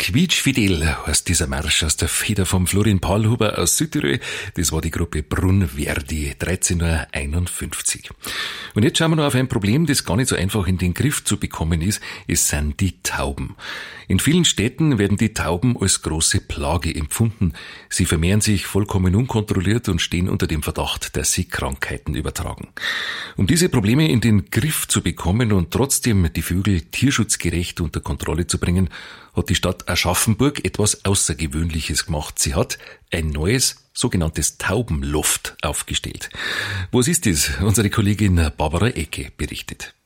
Quietschfidel heißt dieser Marsch aus der Feder vom Florin Paulhuber aus Südtirol. Das war die Gruppe Brunverdi, 13:51 Uhr. Und jetzt schauen wir noch auf ein Problem, das gar nicht so einfach in den Griff zu bekommen ist. Es sind die Tauben. In vielen Städten werden die Tauben als große Plage empfunden. Sie vermehren sich vollkommen unkontrolliert und stehen unter dem Verdacht, dass sie Krankheiten übertragen. Um diese Probleme in den Griff zu bekommen und trotzdem die Vögel tierschutzgerecht unter Kontrolle zu bringen, hat die Stadt Aschaffenburg etwas Außergewöhnliches gemacht. Sie hat ein neues, sogenanntes Taubenloft aufgestellt. Was ist das? Unsere Kollegin Barbara Ecke berichtet.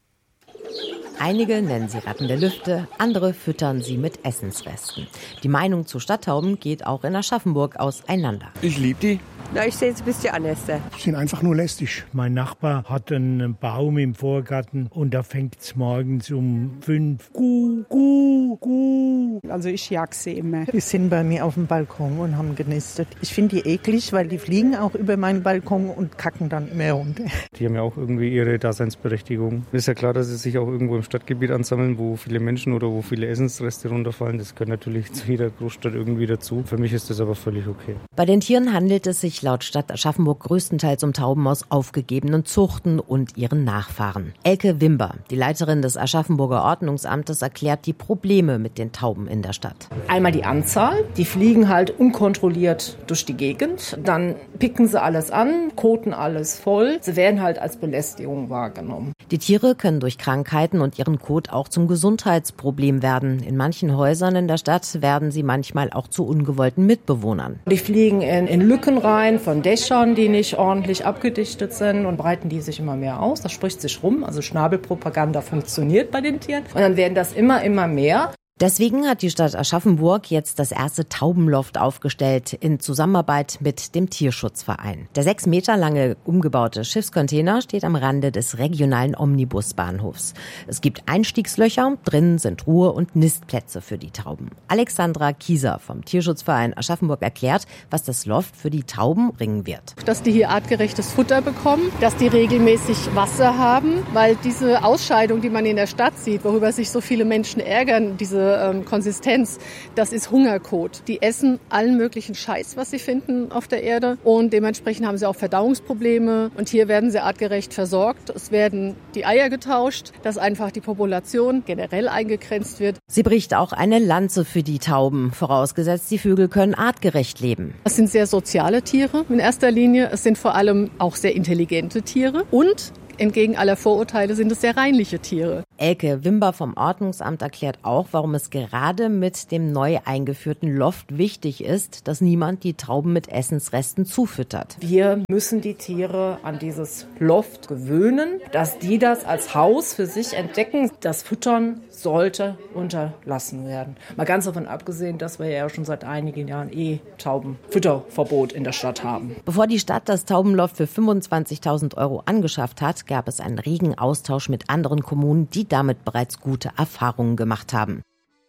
Einige nennen sie rettende Lüfte, andere füttern sie mit Essensresten. Die Meinung zu Stadttauben geht auch in Aschaffenburg auseinander. Ich liebe die. Na, ich sehe es ein bisschen anders. Die sind einfach nur lästig. Mein Nachbar hat einen Baum im Vorgarten und da fängt es morgens um 5 Gu, Gu, Gu. Also ich jag sie immer. Die sind bei mir auf dem Balkon und haben genistet. Ich finde die eklig, weil die fliegen auch über meinen Balkon und kacken dann immer runter. Die haben ja auch irgendwie ihre Daseinsberechtigung. Ist ja klar, dass sie sich auch irgendwo im Stadtgebiet ansammeln, wo viele Menschen oder wo viele Essensreste runterfallen. Das gehört natürlich zu jeder Großstadt irgendwie dazu. Für mich ist das aber völlig okay. Bei den Tieren handelt es sich laut Stadt Aschaffenburg größtenteils um Tauben aus aufgegebenen Zuchten und ihren Nachfahren. Elke Wimber, die Leiterin des Aschaffenburger Ordnungsamtes, erklärt die Probleme mit den Tauben in der Stadt. Einmal die Anzahl, die fliegen halt unkontrolliert durch die Gegend, dann picken sie alles an, koten alles voll, sie werden halt als Belästigung wahrgenommen. Die Tiere können durch Krankheiten und ihren Kot auch zum Gesundheitsproblem werden. In manchen Häusern in der Stadt werden sie manchmal auch zu ungewollten Mitbewohnern. Die fliegen in Lücken rein von Dächern, die nicht ordentlich abgedichtet sind, und breiten die sich immer mehr aus. Das spricht sich rum, also Schnabelpropaganda funktioniert bei den Tieren. Und dann werden das immer mehr. Deswegen hat die Stadt Aschaffenburg jetzt das erste Taubenloft aufgestellt in Zusammenarbeit mit dem Tierschutzverein. Der 6 Meter lange umgebaute Schiffscontainer steht am Rande des regionalen Omnibusbahnhofs. Es gibt Einstiegslöcher, drinnen sind Ruhe- und Nistplätze für die Tauben. Alexandra Kieser vom Tierschutzverein Aschaffenburg erklärt, was das Loft für die Tauben bringen wird. Dass die hier artgerechtes Futter bekommen, dass die regelmäßig Wasser haben, weil diese Ausscheidung, die man in der Stadt sieht, worüber sich so viele Menschen ärgern, diese Konsistenz, das ist Hungerkot. Die essen allen möglichen Scheiß, was sie finden auf der Erde, und dementsprechend haben sie auch Verdauungsprobleme, und hier werden sie artgerecht versorgt. Es werden die Eier getauscht, dass einfach die Population generell eingegrenzt wird. Sie bricht auch eine Lanze für die Tauben, vorausgesetzt die Vögel können artgerecht leben. Es sind sehr soziale Tiere in erster Linie, es sind vor allem auch sehr intelligente Tiere und entgegen aller Vorurteile sind es sehr reinliche Tiere. Elke Wimber vom Ordnungsamt erklärt auch, warum es gerade mit dem neu eingeführten Loft wichtig ist, dass niemand die Tauben mit Essensresten zufüttert. Wir müssen die Tiere an dieses Loft gewöhnen, dass die das als Haus für sich entdecken. Das Füttern sollte unterlassen werden. Mal ganz davon abgesehen, dass wir ja schon seit einigen Jahren Taubenfütterverbot in der Stadt haben. Bevor die Stadt das Taubenloft für 25.000 € angeschafft hat, gab es einen regen Austausch mit anderen Kommunen, die damit bereits gute Erfahrungen gemacht haben.